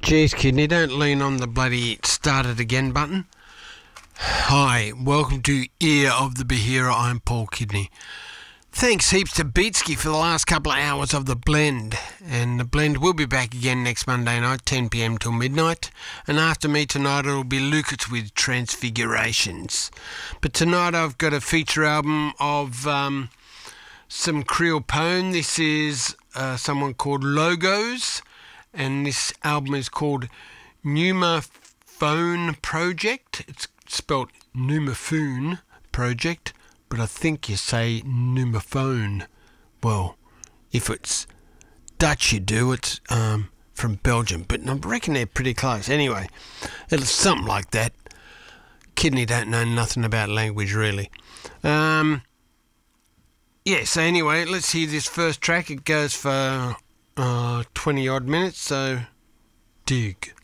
Geez, kidney, don't lean on the bloody start it again button. Hi, welcome to Ear of the Bahira. I'm Paul Kidney. Thanks heaps to Beatsky for the last couple of hours of the blend. And the blend will be back again next Monday night, 10 p.m. till midnight. And after me tonight, it'll be Lucas with Transfigurations. But tonight I've got a feature album of some Creole Pone. This is someone called Logos. And this album is called Pneumophone Project. It's spelt Pneumophone Project, but I think you say pneumophone. Well, if it's Dutch you do, it's from Belgium, but I reckon they're pretty close. Anyway, it's something like that. Kidney don't know nothing about language, really. So anyway, let's hear this first track. It goes for 20 odd minutes, so dig.